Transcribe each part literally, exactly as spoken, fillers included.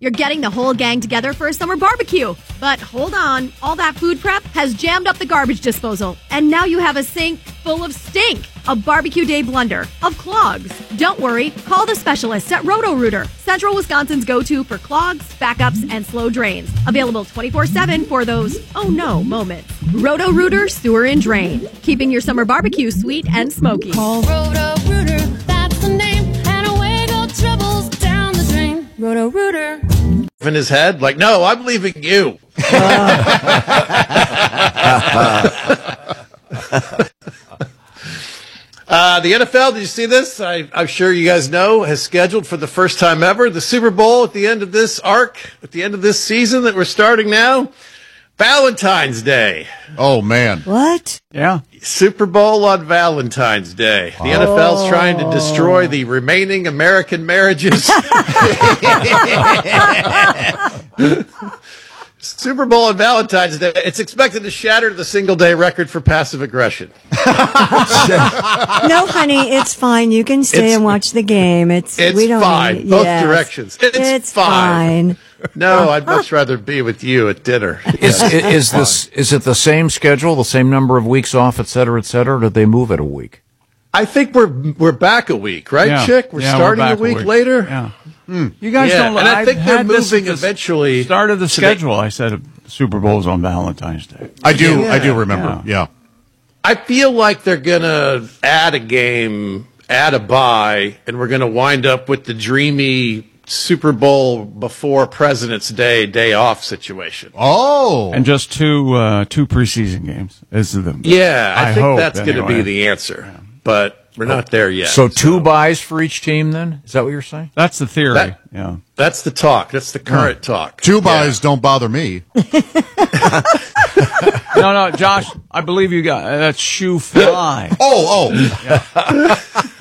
You're getting the whole gang together for a summer barbecue. But hold on, all that food prep has jammed up the garbage disposal. And now you have a sink full of stink. A barbecue day blunder of clogs. Don't worry, call the specialists at Roto-Rooter, Central Wisconsin's go-to for clogs, backups, and slow drains. Available twenty-four seven for those oh no moments. Roto-Rooter Sewer and Drain, keeping your summer barbecue sweet and smoky. Call Roto-Rooter, that's the name, and away go troubles down the drain. Roto-Rooter. In his head, like, no, I'm leaving you. Uh, the N F L, did you see this? I, I'm sure you guys know, has scheduled for the first time ever the Super Bowl at the end of this arc, at the end of this season that we're starting now. Valentine's Day. Oh, man. What? Yeah. Super Bowl on Valentine's Day. The oh. N F L's trying to destroy the remaining American marriages. Super Bowl on Valentine's Day. It's expected to shatter the single-day record for passive aggression. No, honey, it's fine. You can stay It's- and watch the game. It's It's we don't fine. need- Both yes. directions. It's, It's fine. fine. No, I'd much rather be with you at dinner. Is, is this is it the same schedule, the same number of weeks off, et cetera, et cetera, or did they move it a week? I think we're we're back a week, right, Yeah. Chick? We're Yeah, we're starting back a week, later. Yeah. You guys Yeah, don't. and I I've think they're had this moving at the eventually Start of the to the- schedule. I said Super Bowl's on Valentine's Day. I do. Yeah. I do remember. Yeah. I feel like they're gonna add a game, add a bye, and we're gonna wind up with the dreamy Super Bowl before President's Day day off situation. Oh. And just two uh, two preseason games is the Yeah, I, I think hope, that's going to anyway. be the answer, but we're not there yet. So two buys for each team, then? Is that what you're saying? That's the theory. That- yeah. That's the talk. That's the current talk. Two buys don't bother me. No, no, Josh. I believe you got uh, that's shoe fly, Oh, oh.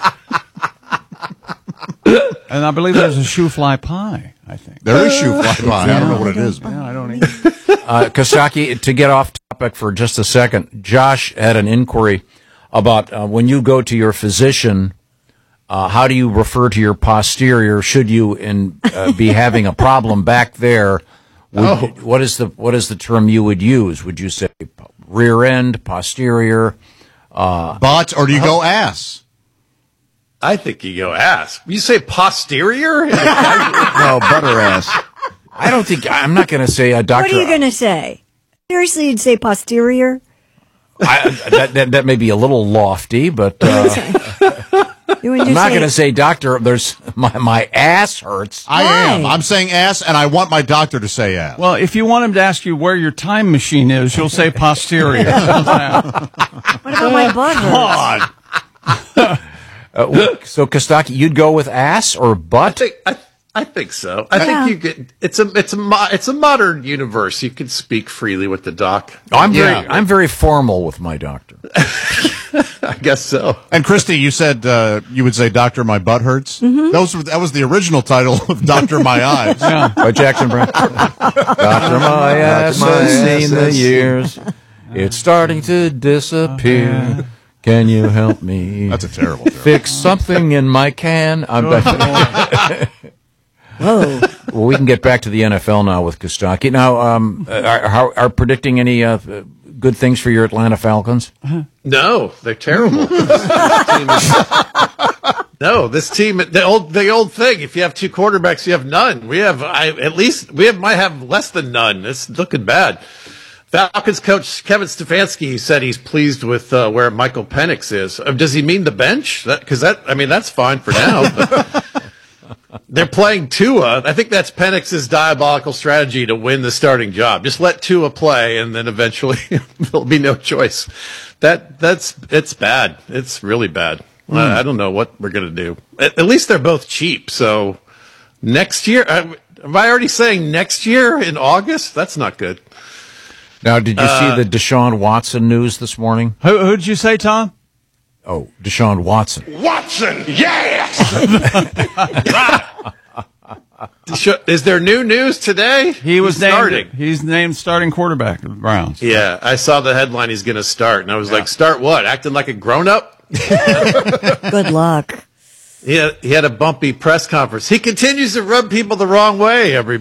and I believe there's a shoe fly pie. I think. There is shoe fly by. I don't know what it is. Yeah, I don't even. Uh, Kostaki, to get off topic for just a second, Josh had an inquiry about uh, when you go to your physician, uh, how do you refer to your posterior? Should you in, uh, be having a problem back there? Would, Oh. What is the what is the term you would use? Would you say rear end, posterior? But, or do you go ass? I think you go ass. You say posterior? No, butter ass. I don't think I'm not going to say a doctor. What are you going to say? Seriously, you'd say posterior? I, that, that that may be a little lofty, but uh, You wouldn't I'm just not say- going to say, doctor. There's my my ass hurts. I Why? am. I'm saying ass, and I want my doctor to say ass. Well, if you want him to ask you where your time machine is, you'll say posterior. What about my butt hurts? Uh, so, Kostaki, you'd go with ass or I butt? think I, I think so. I Yeah. think you get it's a it's a mo- it's a modern universe. You can speak freely with the doc. Oh, I'm very Yeah. I'm very formal with my doctor. I guess so. And Christy, you said uh, you would say, "Doctor, my butt hurts." Mm-hmm. Those were, that was the original title of Doctor My Eyes. By Jackson Brown. Doctor, my ass has seen the years. It's starting to disappear. Can you help me? That's a terrible joke. Fix something in my can. I'm Whoa. Well, we can get back to the N F L now with Kostaki. Now, um, are, are, are predicting any uh, good things for your Atlanta Falcons? No, they're terrible. This team is- no, this team the old the old thing. If you have two quarterbacks, you have none. We have I, at least we have might have less than none. It's looking bad. Falcons coach Kevin Stefanski said he's pleased with uh, where Michael Penix is. Uh, does he mean the bench? Because that, that I mean that's fine for now. But they're playing Tua. I think that's Penix's diabolical strategy to win the starting job. Just let Tua play, and then eventually there'll be no choice. That that's it's bad. It's really bad. Mm. I, I don't know what we're gonna do. At, at least they're both cheap. So next year, uh, am I already saying next year in August? That's not good. Now, did you see the Deshaun Watson news this morning? Who who did you say, Tom? Oh, Deshaun Watson. Watson, yes. Is there new news today? He was He's named. starting. He's named starting quarterback of the Browns. Yeah, I saw the headline. He's going to start, and I was like, "Start what? Acting like a grown-up?" Good luck. He had, he had a bumpy press conference. He continues to rub people the wrong way. Every